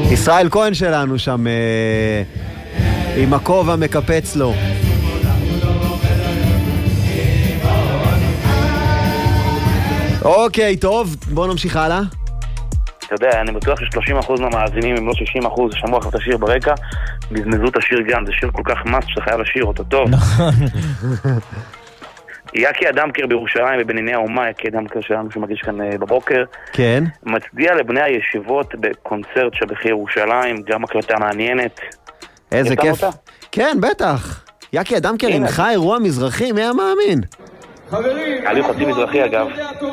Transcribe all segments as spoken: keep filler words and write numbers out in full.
ישראל כהן שלנו שם עם הכובע מקפץ לו. אוקיי, טוב, בואו נמשיך הלאה. אתה יודע, אני בטוח ש-שלושים אחוז מהמאזינים, אם לא שישים אחוז, שמעו אחת השיר ברקע, בזמזו את השיר גם. זה שיר כל כך מס שאתה חייב לשיר אותו, טוב. יקי אדמקר בירושלים ובניני האומה, יקי אדמקר שלנו שמגיש כאן בבוקר. כן. מצדיע לבני הישיבות בקונצרט שבחי ירושלים, גם הקלטה מעניינת. איזה כיף. כן, בטח. יקי אדמקר הנחה אירוע מזרחי, מי המאמין? חברים, עלי חצי מזרחי אגב.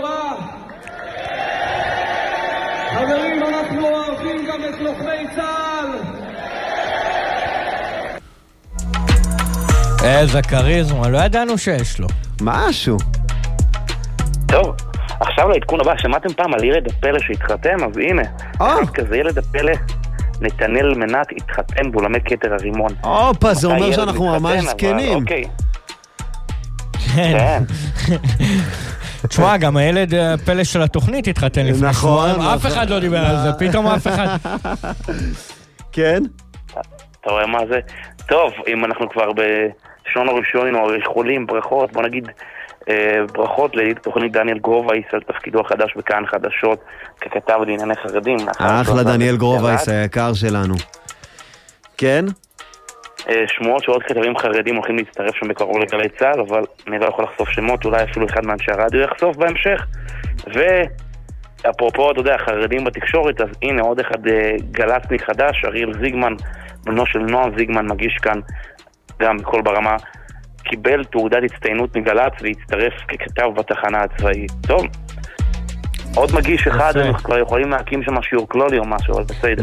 חברים, אנחנו אוהבים גם את לוחמי צה"ל. איזה כריזמה, לא ידענו שיש לו. משהו. טוב, עכשיו לעדכון הבא, שמעתם פעם על ילד הפלא שהתחתן? אז הנה, אחד כזה ילד הפלא, נתנאל מנת התחתן באולמי כתר הרימון. אופה, זה אומר שאנחנו ממש זקנים. אוקיי. כן. תשמע, גם הילד הפלא של התוכנית התחתן לפני. נכון. אף אחד לא דיבר על זה, פתאום אף אחד. כן? אתה רואה מה זה? טוב, אם אנחנו כבר בשעון הראשון או יכולים, ברכות, בוא נגיד ברכות לתוכנית דניאל גרובייס על תפקידו החדש בכאן חדשות ככתב לענייני חרדים. אחלה דניאל גרובייס היקר שלנו. כן? שמועות שעוד כתבים חרדים הולכים להצטרף שם בקרוב לגלי צה"ל, אבל אני לא יכול לחשוף שמות, אולי אפילו אחד מאנשי הרדיו יחשוף בהמשך. ואפרופו, אתה יודע, חרדים בתקשורת, אז הנה עוד אחד גלצניק חדש, אריאל זיגמן, בנו של נועם זיגמן, מגיש כאן גם בכל ברמה, קיבל תעודת הצטיינות מגלץ והצטרף ככתב בתחנה הצבאית. טוב, עוד מגיש אחד, אנחנו כבר יכולים להקים שם שיעור כלולי או משהו, אבל בסדר.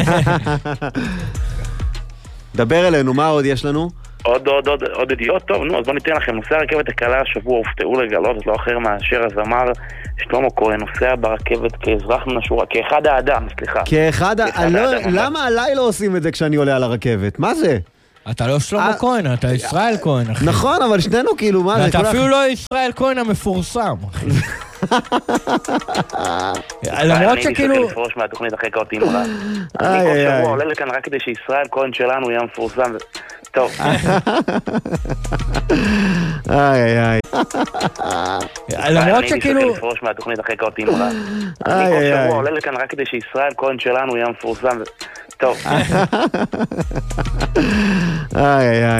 דבר אלינו, מה עוד יש לנו? עוד, עוד, עוד, עוד ידיעות, טוב, נו, אז בוא ניתן לכם. נוסע הרכבת הקלה השבוע הופתעו לגלות, לא אחר מאשר הזמר שלמה כהן, נוסע ברכבת כאזרח מן השורה, כאחד האדם, סליחה. כאחד האדם, למה עליי לא עושים את זה כשאני עולה על הרכבת? מה זה? אתה לא שלמה כהן, אתה ישראל כהן, אחי. נכון, אבל שנינו כאילו, מה זה? אתה אפילו לא ישראל כהן המפורסם, אחי. למרות שכאילו... אני מסתכל לפרוש מהתוכנית אחרי קוטים אולי. אני כל שבוע עולה לכאן רק כדי שישראל כהן שלנו יהיה מפורסם. טוב. איי איי למרות שכאילו... אני מסתכל לפרוש מהתוכנית אחרי קוטים אולי. אני כל שבוע עולה לכאן רק כדי שישראל כהן שלנו יהיה מפורסם. טוב. איי איי